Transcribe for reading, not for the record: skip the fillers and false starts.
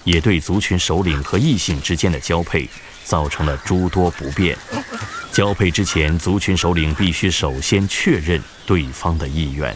也对族群首领和异性之间的交配造成了诸多不便。交配之前，族群首领必须首先确认对方的意愿。